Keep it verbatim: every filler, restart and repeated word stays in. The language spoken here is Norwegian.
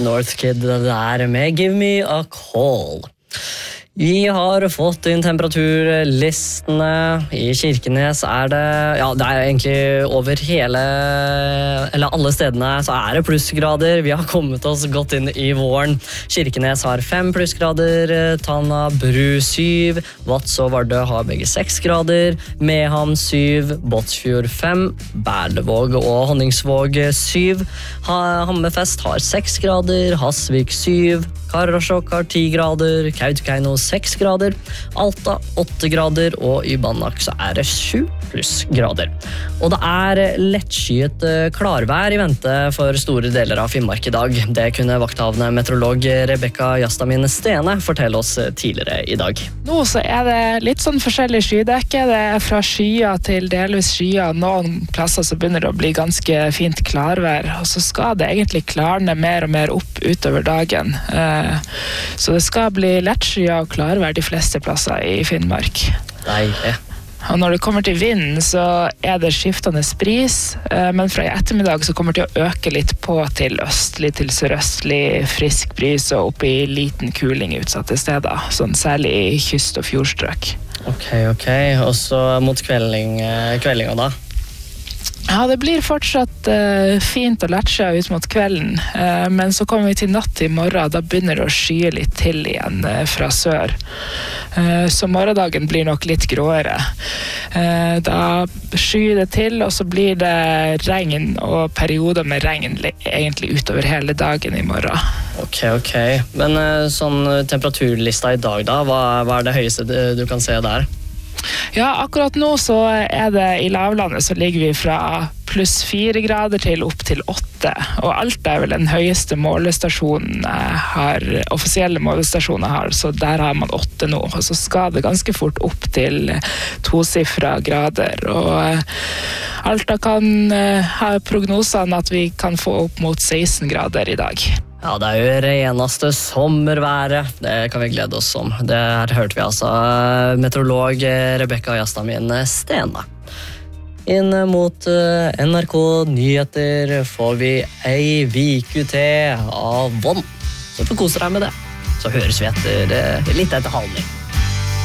Northkid der med Give Me a Call. Vi har fått inn temperaturlistene. I Kirkenes er det, ja, det er egentlig over hele, eller alle stedene så er det plussgrader. Vi har kommet oss godt inn i våren. Kirkenes har fem plussgrader, Tana Bru syv, Vats og Vardø har begge seks grader, Mehamn syv, Båtsfjord fem, Berlevåg og Honningsvåg syv, Hammerfest har seks grader, Hasvik syv, Karasjok har ti grader, Kautokeino seks grader, Alta åtte grader, og i Banak så er det sju plussgrader. Og det er lettskyet klarvær i vente for store deler av Finnmark i dag. Det kunne vakthavende meteorolog Rebecca Jastamin Stene fortelle oss tidligere i dag. Nå så er det litt sånn forskjellig skydekke. Det er fra skyer til delvis skyer. Noen plasser så begynner det å bli ganske fint klarvær, og så skal det egentlig klarne mer og mer opp utover dagen. Så det skal bli lettskyet og klarvær de fleste plasser i Finnmark. Deilig. Og når det kommer til vinden, så er det skiftende bris, men fra i ettermiddag så kommer det til å øke litt på til østlig, til sørøstlig, frisk bris og opp i liten kuling utsatte steder, sånn særlig i kyst- og fjordstrøk. Ok, ok. Og så mot kvelding, kveldinga da? Ja, det blir fortsatt uh, fint og lettskyet ut mot kvelden, uh, men så kommer vi til natt i morgen, da begynner det å skye litt til igjen uh, fra sør. Uh, så morgendagen blir nok litt gråere. Uh, da skyer det til, og så blir det regn og perioder med regn egentlig utover hele dagen i morgen. Ok, ok. Men uh, sånn temperaturlista i dag da, hva, hva er det høyeste du, du kan se der? Ja, akkurat nå så er det i lavlandet så ligger vi fra pluss fire grader til opp til åtte, og alt er vel den høyeste målestasjonen har, offisielle målestasjoner har, så der har man åtte nå, og så skal det ganske fort opp til tosifra grader, og Alta kan ha prognosene at vi kan få opp mot seksten grader i dag. Ja, det er jo reneste sommerværet. Det kan vi glede oss om. Det her hørte vi altså meteorolog Rebecca Jastamin Stene. Inn mot N R K Nyheter får vi ei viku til av Vonn. Så får kose deg med det. Så høres vi etter litt etter halvning.